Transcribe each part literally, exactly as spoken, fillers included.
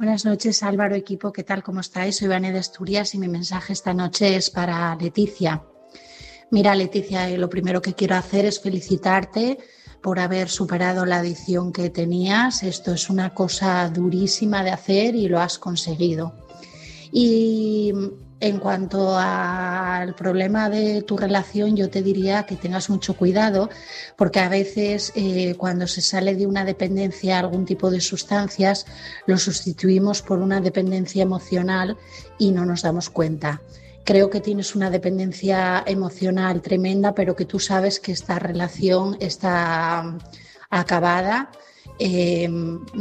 Buenas noches, Álvaro, equipo, ¿qué tal? ¿Cómo estáis? Soy Vane de Asturias y mi mensaje esta noche es para Leticia. Mira, Leticia, lo primero que quiero hacer es felicitarte por haber superado la adicción que tenías. Esto es una cosa durísima de hacer y lo has conseguido. Y en cuanto al problema de tu relación, yo te diría que tengas mucho cuidado, porque a veces eh, cuando se sale de una dependencia a algún tipo de sustancias, lo sustituimos por una dependencia emocional y no nos damos cuenta. Creo que tienes una dependencia emocional tremenda, pero que tú sabes que esta relación está acabada. Eh,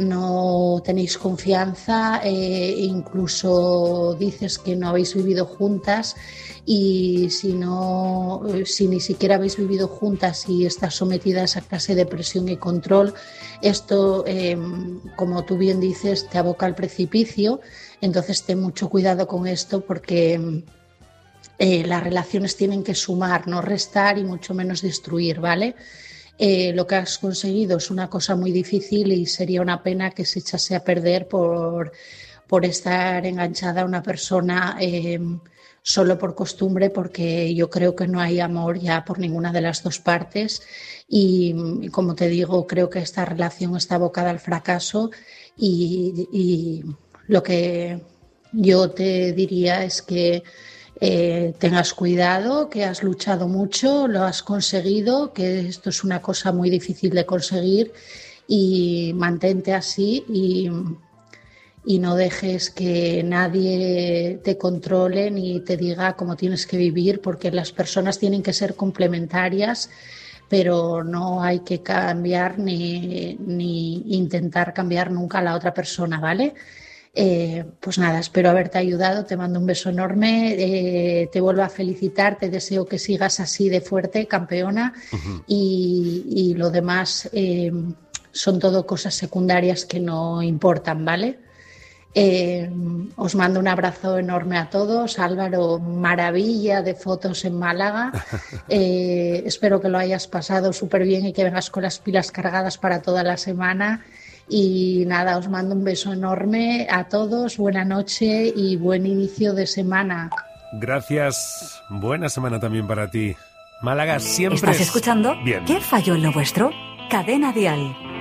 no tenéis confianza, eh, incluso dices que no habéis vivido juntas, y si no, si ni siquiera habéis vivido juntas y estás sometida a esa clase de presión y control, esto, eh, como tú bien dices, te aboca al precipicio. Entonces ten mucho cuidado con esto, porque eh, las relaciones tienen que sumar, no restar y mucho menos destruir, ¿vale? Eh, lo que has conseguido es una cosa muy difícil y sería una pena que se echase a perder por, por estar enganchada a una persona eh, solo por costumbre, porque yo creo que no hay amor ya por ninguna de las dos partes y, y como te digo, creo que esta relación está abocada al fracaso y, y lo que yo te diría es que Eh, tengas cuidado, que has luchado mucho, lo has conseguido, que esto es una cosa muy difícil de conseguir, y mantente así y, y no dejes que nadie te controle ni te diga cómo tienes que vivir, porque las personas tienen que ser complementarias, pero no hay que cambiar ni, ni intentar cambiar nunca a la otra persona, ¿vale? Eh, pues nada, espero haberte ayudado, te mando un beso enorme, eh, te vuelvo a felicitar, te deseo que sigas así de fuerte, campeona, uh-huh. y, y lo demás eh, son todo cosas secundarias que no importan, ¿vale? Eh, os mando un abrazo enorme a todos. Álvaro, maravilla de fotos en Málaga. Eh, espero que lo hayas pasado súper bien y que vengas con las pilas cargadas para toda la semana. Y nada, os mando un beso enorme a todos, buena noche y buen inicio de semana. Gracias, buena semana también para ti. Málaga siempre ¿Estás es... escuchando? Bien. ¿Qué falló en lo vuestro? Cadena Dial.